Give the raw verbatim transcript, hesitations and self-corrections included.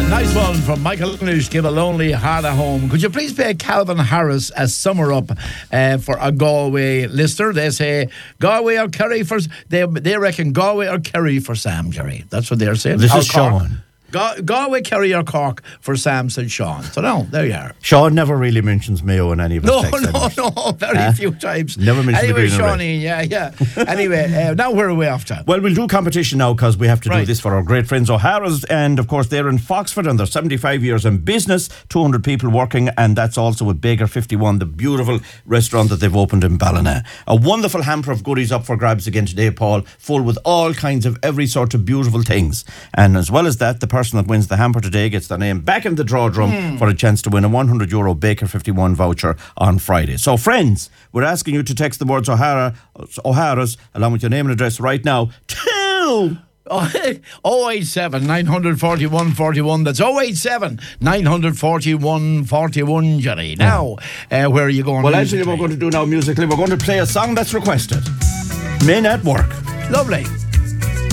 Nice one from Michael English. Give a lonely heart a home. Could you please pay Calvin Harris a summer up uh, for a Galway listener? They say Galway or Kerry for they they reckon Galway or Kerry for Sam, Jerry. That's what they're saying. This Or is Cork. Sean. Ga- Galway, Kerry or Cork for Sam, said Sean. So no, there you are. Sean never really mentions Mayo in any of his No, texts. no, no, very Huh? few times. Never mentioned the anyway, green and red. Shawnee, yeah, yeah. Anyway, uh, now where are we off to? Well, we'll do competition now because we have to do Right. this for our great friends O'Hara's, and of course they're in Foxford and they're seventy-five years in business, two hundred people working, and that's also with Baker fifty-one, the beautiful restaurant that they've opened in Ballina. A wonderful hamper of goodies up for grabs again today, Paul, full with all kinds of every sort of beautiful things. And as well as that, the person that wins the hamper today gets their name back in the draw drum Mm. for a chance to win a one hundred euro Baker fifty-one voucher on Friday. So friends, we're asking you to text the words O'Hara, O'Hara's along with your name and address right now to oh eight seven, nine forty-one, forty-one. That's oh eight seven, nine forty-one, forty-one, Jerry. Now, uh, where are you going? Well, actually, musically? we're going to do now musically. We're going to play a song that's requested. May not work. Lovely.